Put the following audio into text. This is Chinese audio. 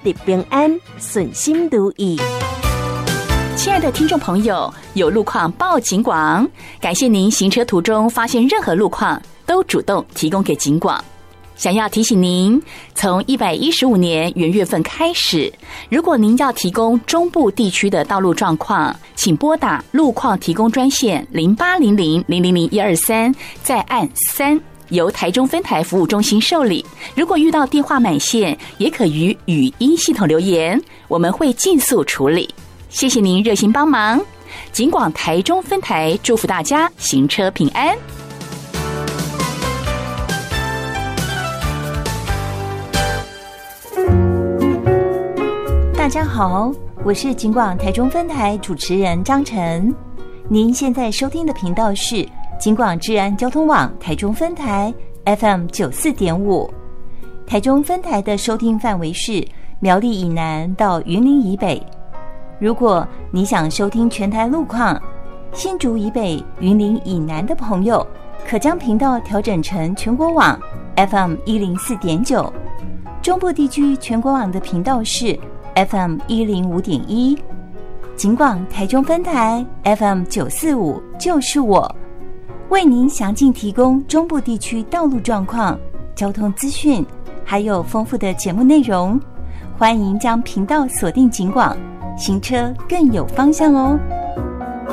得平安，顺心如意。 亲爱的听众朋友，有路况报警广，感谢您行车途中发现任何路况都主动提供给警广。想要提醒您，从115年元月份开始，如果您要提供中部地区的道路状况，请拨打路况提供专线0800000123，再按3，由台中分台服务中心受理。如果遇到电话满线，也可于语音系统留言，我们会尽速处理。谢谢您热心帮忙，警广台中分台祝福大家行车平安。 大家好，我是警广台中分台主持人张晨。您现在收听的频道是警广治安交通网台中分台 FM 94.5。台中分台的收听范围是苗栗以南到云林以北。如果你想收听全台路况，新竹以北、云林以南的朋友，可将频道调整成全国网 FM 104.9。中部地区全国网的频道是FM 105.1，警广台中分台 FM 945就是我，为您详尽提供中部地区道路状况、交通资讯，还有丰富的节目内容。欢迎将频道锁定警广，行车更有方向哦。